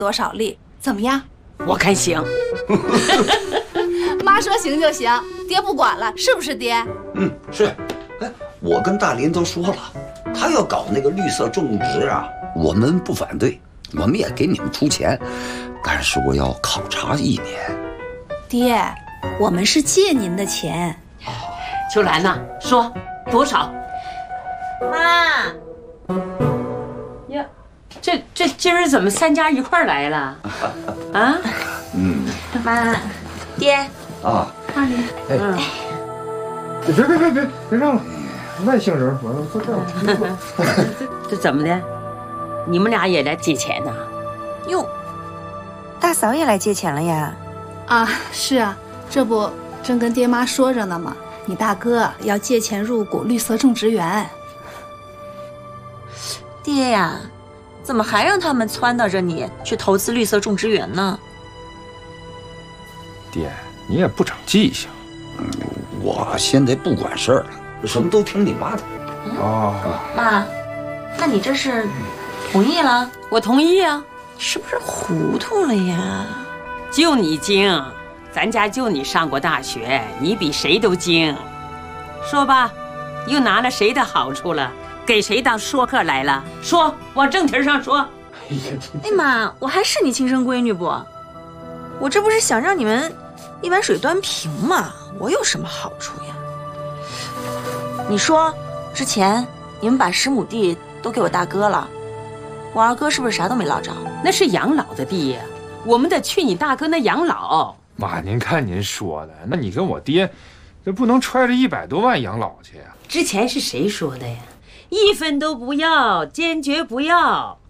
多少利，怎么样？ 我看行。 妈说行就行，爹不管了，是不是爹？ 是。哎，我跟大林都说了，他要搞那个绿色种植啊，我们不反对，我们也给你们出钱，但是我要考察1年。 爹，我们是借您的钱。 秋兰呐，说多少？ 妈， 呀，这今儿怎么3家一块儿来了？啊？ 妈，爹啊， 二林， 别让了，外姓人，完了坐这儿。 这怎么的？你们俩也来借钱呐？ 哟，大嫂也来借钱了呀？ 啊，是啊，这不正跟爹妈说着呢吗？你大哥要借钱入股绿色种植园。 爹呀，怎么还让他们撺掇着你去投资绿色种植园呢？ 爹，你也不长记性。 我现在不管事儿了，什么都听你妈的。 妈，那你这是同意了？ 我同意啊。 是不是糊涂了呀？ 就你精，咱家就你上过大学，你比谁都精。说吧，又拿了谁的好处了？给谁当说客来了？说，往正题上说。 哎妈，我还是你亲生闺女不？我这不是想让你们一碗水端平吗？我有什么好处呀？你说，之前你们把10亩地都给我大哥了，我二哥是不是啥都没捞着？ 那是养老的地呀，我们得去你大哥那养老。 妈，您看您说的，那你跟我爹，这不能揣着100多万养老去呀？ 之前是谁说的呀？1分都不要，坚决不要。